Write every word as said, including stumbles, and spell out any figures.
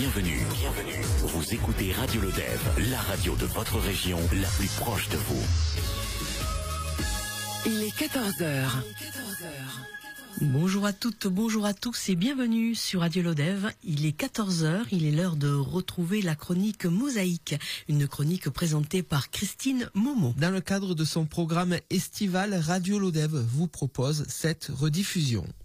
Bienvenue. Bienvenue. Vous écoutez Radio Lodève, la radio de votre région, la plus proche de vous. Il est quatorze heures. Bonjour à toutes, bonjour à tous et bienvenue sur Radio Lodève. Il est quatorze heures, il est l'heure de retrouver la chronique Mosaïque, une chronique présentée par Christine Momo. Dans le cadre de son programme estival, Radio Lodève vous propose cette rediffusion.